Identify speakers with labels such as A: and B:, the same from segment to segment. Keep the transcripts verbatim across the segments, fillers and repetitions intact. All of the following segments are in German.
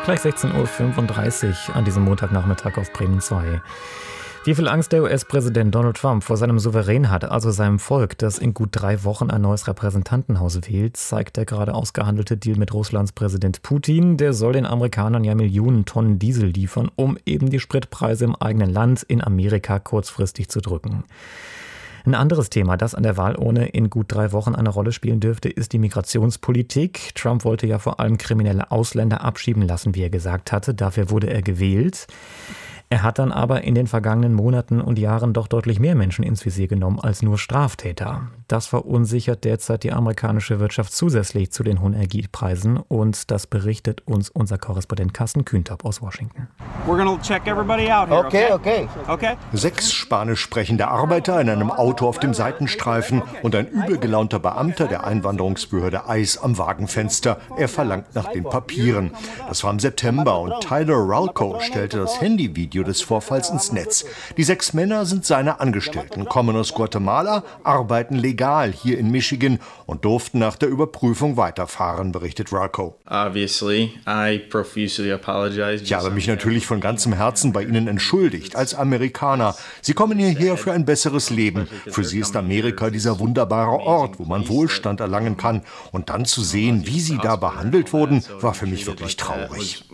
A: Gleich sechzehn Uhr fünfunddreißig an diesem Montagnachmittag auf Bremen zwei. Wie viel Angst der U S-Präsident Donald Trump vor seinem Souverän hat, also seinem Volk, das in gut drei Wochen ein neues Repräsentantenhaus wählt, zeigt der gerade ausgehandelte Deal mit Russlands Präsident Putin. Der soll den Amerikanern ja Millionen Tonnen Diesel liefern, um eben die Spritpreise im eigenen Land in Amerika kurzfristig zu drücken. Ein anderes Thema, das an der Wahlurne in gut drei Wochen eine Rolle spielen dürfte, ist die Migrationspolitik. Trump wollte ja vor allem kriminelle Ausländer abschieben lassen, wie er gesagt hatte. Dafür wurde er gewählt. Er hat dann aber in den vergangenen Monaten und Jahren doch deutlich mehr Menschen ins Visier genommen als nur Straftäter. Das verunsichert derzeit die amerikanische Wirtschaft zusätzlich zu den hohen Energiepreisen. Und das berichtet uns unser Korrespondent Carsten Küntop aus Washington.
B: Okay, okay.
C: Okay.
B: Sechs spanisch sprechende Arbeiter in einem Auto auf dem Seitenstreifen und ein übel gelaunter Beamter der Einwanderungsbehörde ICE am Wagenfenster. Er verlangt nach den Papieren. Das war im September und Tyler Ralco stellte das Handyvideo des Vorfalls ins Netz. Die sechs Männer sind seine Angestellten, kommen aus Guatemala, arbeiten legal hier in Michigan und durften nach der Überprüfung weiterfahren, berichtet Ralco.
D: Obviously, I profusely apologize.
B: Ich habe mich natürlich von ganzem Herzen bei Ihnen entschuldigt, als Amerikaner. Sie kommen hierher für ein besseres Leben. Für Sie ist Amerika dieser wunderbare Ort, wo man Wohlstand erlangen kann. Und dann zu sehen, wie Sie da behandelt wurden, war für mich wirklich traurig.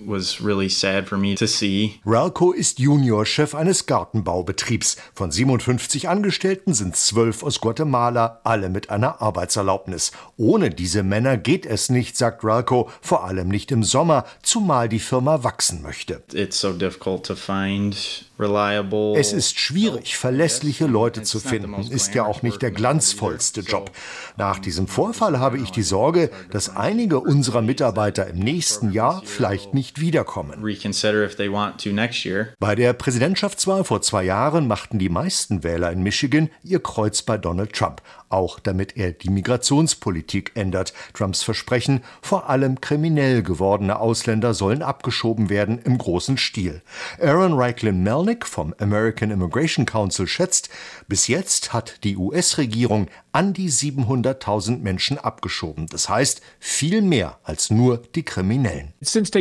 B: Ralco ist Juniorchef eines Gartenbaubetriebs. Von siebenundfünfzig Angestellten sind zwölf aus Guatemala, alle mit einer Arbeitserlaubnis. Ohne diese Männer geht es nicht, sagt Ralco, vor allem nicht im Sommer, zumal die Firma wachsen möchte. Es ist schwierig, verlässliche Leute zu finden, ist ja auch nicht der glanzvollste Job. Nach diesem Vorfall habe ich die Sorge, dass einige unserer Mitarbeiter im nächsten Jahr vielleicht nicht wiederkommen. Bei der Präsidentschaftswahl vor zwei Jahren machten die meisten Wähler in Michigan ihr Kreuz bei Donald Trump, auch damit er die Migrationspolitik ändert. Trumps Versprechen, vor allem kriminell gewordene Ausländer sollen abgeschoben werden im großen Stil. Aaron Reichlin-Melnick vom American Immigration Council schätzt, bis jetzt hat die U S-Regierung an die siebenhunderttausend Menschen abgeschoben. Das heißt, viel mehr als nur die Kriminellen.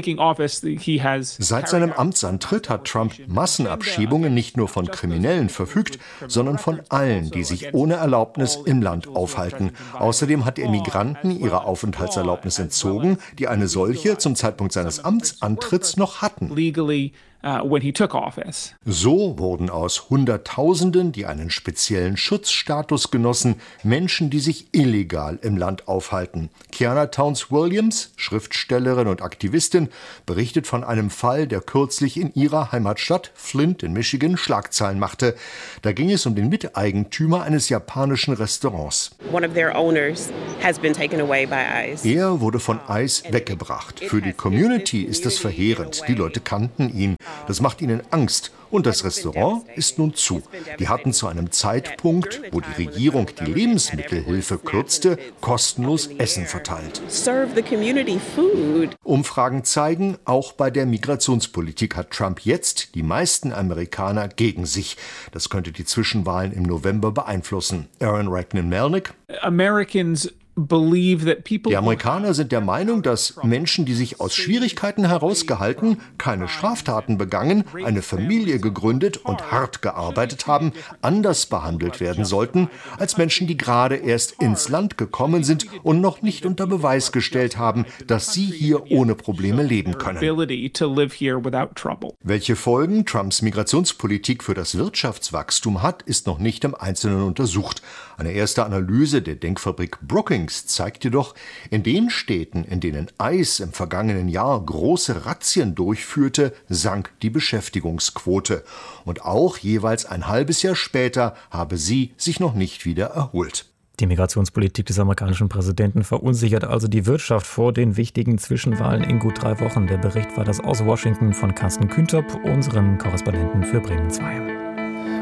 B: Seit seinem Amtsantritt hat Trump Massenabschiebungen nicht nur von Kriminellen verfügt, sondern von allen, die sich ohne Erlaubnis im Land aufhalten. Außerdem hat er Migranten ihre Aufenthaltserlaubnis entzogen, die eine solche zum Zeitpunkt seines Amtsantritts noch hatten.
E: Uh, when he took office.
B: So wurden aus Hunderttausenden, die einen speziellen Schutzstatus genossen, Menschen, die sich illegal im Land aufhalten. Kiana Towns-Williams, Schriftstellerin und Aktivistin, berichtet von einem Fall, der kürzlich in ihrer Heimatstadt Flint in Michigan Schlagzeilen machte. Da ging es um den Miteigentümer eines japanischen Restaurants.
F: One of their owners has been taken away by ICE.
B: Er wurde von ICE weggebracht. Für die Community ist das verheerend. Die Leute kannten ihn. Das macht ihnen Angst. Und das Restaurant ist nun zu. Die hatten zu einem Zeitpunkt, wo die Regierung die Lebensmittelhilfe kürzte, kostenlos Essen verteilt. Umfragen zeigen, auch bei der Migrationspolitik hat Trump jetzt die meisten Amerikaner gegen sich. Das könnte die Zwischenwahlen im November beeinflussen. Aaron Reichlin-Melnick.
E: Americans
B: Die Amerikaner sind der Meinung, dass Menschen, die sich aus Schwierigkeiten herausgehalten, keine Straftaten begangen, eine Familie gegründet und hart gearbeitet haben, anders behandelt werden sollten, als Menschen, die gerade erst ins Land gekommen sind und noch nicht unter Beweis gestellt haben, dass sie hier ohne Probleme leben können. Welche Folgen Trumps Migrationspolitik für das Wirtschaftswachstum hat, ist noch nicht im Einzelnen untersucht. Eine erste Analyse der Denkfabrik Brookings zeigt jedoch, in den Städten, in denen ICE im vergangenen Jahr große Razzien durchführte, sank die Beschäftigungsquote. Und auch jeweils ein halbes Jahr später habe sie sich noch nicht wieder erholt.
A: Die Migrationspolitik des amerikanischen Präsidenten verunsichert also die Wirtschaft vor den wichtigen Zwischenwahlen in gut drei Wochen. Der Bericht war das aus Washington von Carsten Küntop, unserem Korrespondenten für Bremen zwei.